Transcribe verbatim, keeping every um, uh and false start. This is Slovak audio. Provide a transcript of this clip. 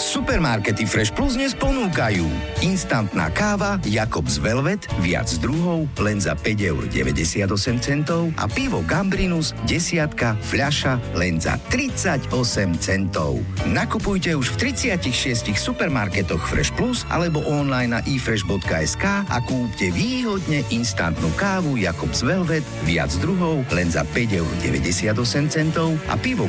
Supermarkety Fresh Plus dnes ponúkajú instantná káva Jakobs Velvet, viac druhov, len za päť eur deväťdesiatosem centov a pivo Gambrinus, desiatka, fľaša, len za tridsaťosem centov. Nakupujte už v tridsiatich šiestich supermarketoch Fresh Plus alebo online na ifresh bodka es ká a kúpte výhodne instantnú kávu Jakobs Velvet, viac druhov, len za päť eur deväťdesiatosem centov a pivo